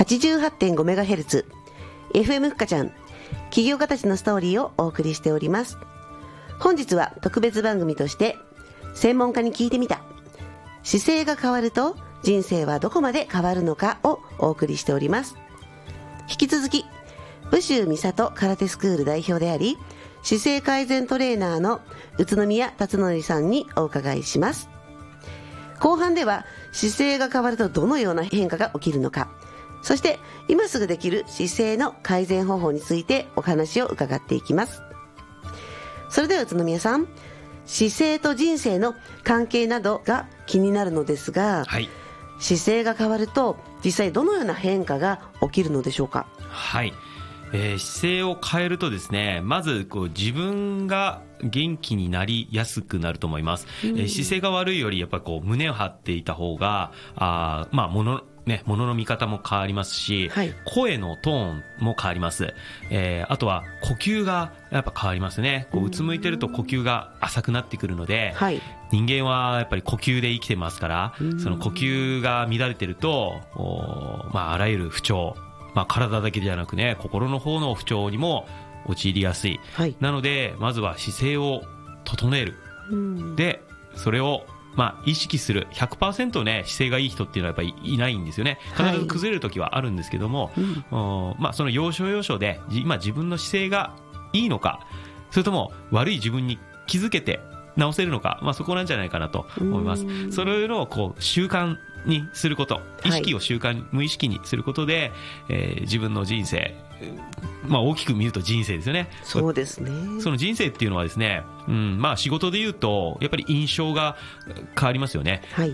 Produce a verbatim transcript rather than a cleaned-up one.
はちじゅうはちてんごメガヘルツ エフエム ふっかちゃん起業家たちのストーリーをお送りしております。本日は特別番組として専門家に聞いてみた姿勢が変わると人生はどこまで変わるのかをお送りしております。引き続き武州美里空手スクール代表であり姿勢改善トレーナーの宇都宮達則さんにお伺いします。後半では姿勢が変わるとどのような変化が起きるのか、そして今すぐできる姿勢の改善方法についてお話を伺っていきます。それでは宇都宮さん、姿勢と人生の関係などが気になるのですが、 はい、 姿勢が変わると実際どのような変化が起きるのでしょうか。 はい、えー、姿勢を変えるとですね、まずこう自分が元気になりやすくなると思います、うん、えー、姿勢が悪いよりやっぱりこう胸を張っていた方があまあものね、物の見方も変わりますし、はい、声のトーンも変わります、えー、あとは呼吸がやっぱ変わりますね。こううつむいてると呼吸が浅くなってくるので、はい、人間はやっぱり呼吸で生きてますから、その呼吸が乱れてるとまあ、あらゆる不調、まあ、体だけじゃなくね心の方の不調にも陥りやすい、はい、なのでまずは姿勢を整える、でそれをまあ、意識する ひゃくパーセント ね姿勢がいい人っていうのはやっぱりいないんですよね。必ず崩れる時はあるんですけども、はい、うん、まあ、その要所要所で今自分の姿勢がいいのか、それとも悪い自分に気づけて直せるのか、まあ、そこなんじゃないかなと思います。それをこう習慣にすること、意識を習慣、はい、無意識にすることで、えー、自分の人生、まあ、大きく見ると人生ですよね。 そうですね。 その人生っていうのはですね、うん、まあ仕事で言うとやっぱり印象が変わりますよね、 はい、